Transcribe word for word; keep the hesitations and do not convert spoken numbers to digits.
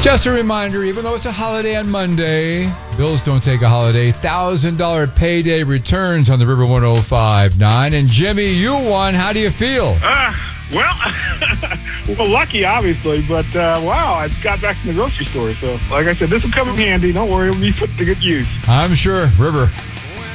Just a reminder, even though it's a holiday on Monday, bills don't take a holiday. one thousand dollars payday returns on the River one oh five point nine. And Jimmy, you won. How do you feel? Uh, well, well, lucky, obviously. But, uh, wow, I got back from the grocery store. So, like I said, this will come in handy. Don't worry, it'll be put to good use. I'm sure. River.